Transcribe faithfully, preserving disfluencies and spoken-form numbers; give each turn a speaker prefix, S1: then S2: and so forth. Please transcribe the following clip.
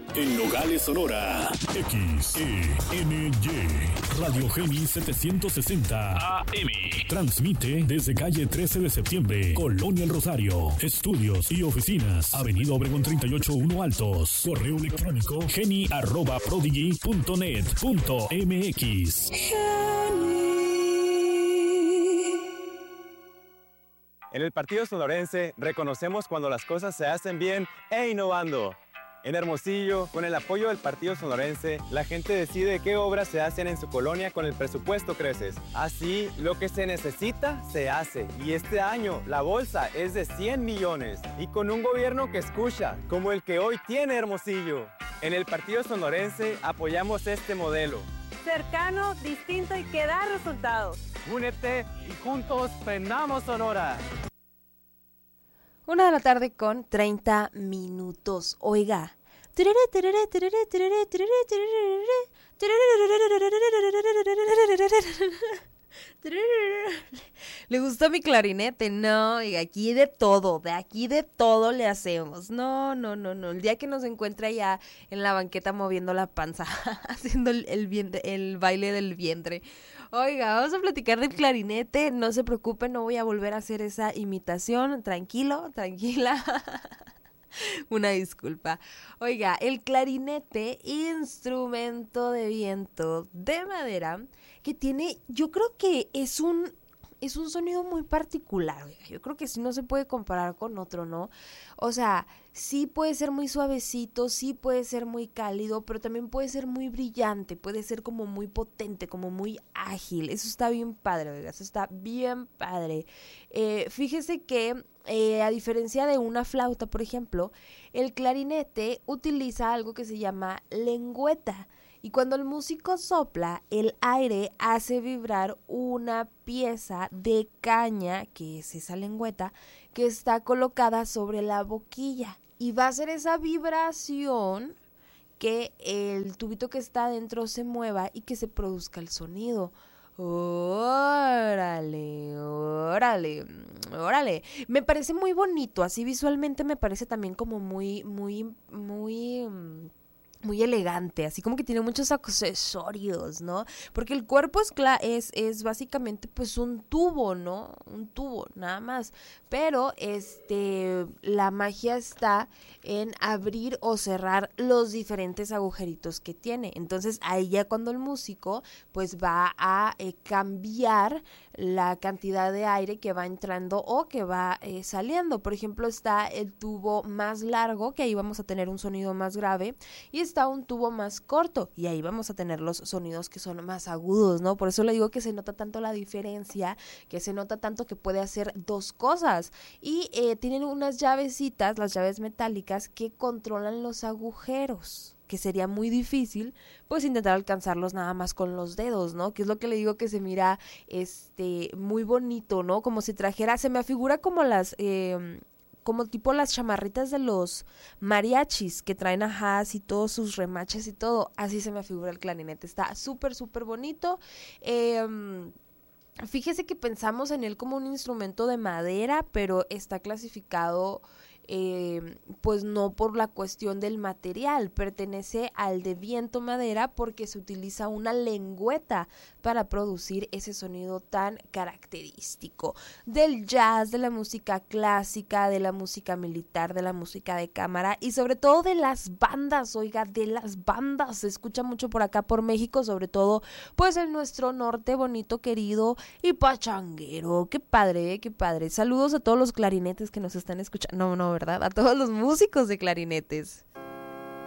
S1: En Nogales, Sonora. X E N Y. Radio Geni setecientos sesenta A M. Transmite desde calle trece de septiembre, Colonia El Rosario. Estudios y oficinas. Avenida Obregón treinta y ocho uno Altos. Correo electrónico geni arroba prodigy punto net punto m x.
S2: En el Partido Sonorense reconocemos cuando las cosas se hacen bien e innovando. En Hermosillo, con el apoyo del Partido Sonorense, la gente decide qué obras se hacen en su colonia con el presupuesto Creces. Así, lo que se necesita, se hace. Y este año, la bolsa es de cien millones. Y con un gobierno que escucha, como el que hoy tiene Hermosillo. En el Partido Sonorense apoyamos este modelo.
S3: Cercano, distinto y que da resultados.
S2: Únete y juntos prendamos Sonora.
S4: Una de la tarde con treinta minutos. Oiga. ¿Le gustó mi clarinete? No, oiga, aquí de todo, de aquí de todo le hacemos. No, no, no, no. El día que nos encuentre allá en la banqueta moviendo la panza, haciendo el, el, vientre, el baile del vientre. Oiga, vamos a platicar del clarinete. No se preocupen, no voy a volver a hacer esa imitación. Tranquilo, tranquila. Una disculpa. Oiga, el clarinete, instrumento de viento de madera, que tiene, yo creo que es un, es un sonido muy particular, oiga. Yo creo que sí no se puede comparar con otro, ¿no? O sea, sí puede ser muy suavecito, sí puede ser muy cálido, pero también puede ser muy brillante, puede ser como muy potente, como muy ágil. Eso está bien padre, oiga, eso está bien padre. Eh, fíjese que Eh, a diferencia de una flauta, por ejemplo, el clarinete utiliza algo que se llama lengüeta. Y cuando el músico sopla, el aire hace vibrar una pieza de caña, que es esa lengüeta, que está colocada sobre la boquilla. Y va a ser esa vibración que el tubito que está adentro se mueva y que se produzca el sonido. Órale, órale, órale. Me parece muy bonito, así visualmente me parece también como muy, muy, muy... muy elegante, así como que tiene muchos accesorios, ¿no? Porque el cuerpo es, cla- es, es básicamente pues un tubo, ¿no? Un tubo, nada más. Pero este, la magia está en abrir o cerrar los diferentes agujeritos que tiene. Entonces ahí ya cuando el músico pues va a eh, cambiar la cantidad de aire que va entrando o que va eh, saliendo. Por ejemplo, está el tubo más largo, que ahí vamos a tener un sonido más grave, y está un tubo más corto, y ahí vamos a tener los sonidos que son más agudos, ¿no? Por eso le digo que se nota tanto la diferencia, que se nota tanto que puede hacer dos cosas. Y eh, tienen unas llavecitas, las llaves metálicas, que controlan los agujeros, que sería muy difícil, pues intentar alcanzarlos nada más con los dedos, ¿no? Que es lo que le digo que se mira, este, muy bonito, ¿no? Como si trajera, se me afigura como las, eh, como tipo las chamarritas de los mariachis, que traen ajás y todos sus remaches y todo, así se me afigura el clarinete, está súper, súper bonito. eh... Fíjese que pensamos en él como un instrumento de madera, pero está clasificado eh, pues no por la cuestión del material, pertenece al de viento madera porque se utiliza una lengüeta para producir ese sonido tan característico del jazz, de la música clásica, de la música militar, de la música de cámara y sobre todo de las bandas, oiga, de las bandas, se escucha mucho por acá por México, sobre todo pues en nuestro norte bonito, querido y pachanguero. Qué padre, ¿eh? Qué padre. Saludos a todos los clarinetes que nos están escuchando. No, no, ¿verdad? A todos los músicos de clarinetes.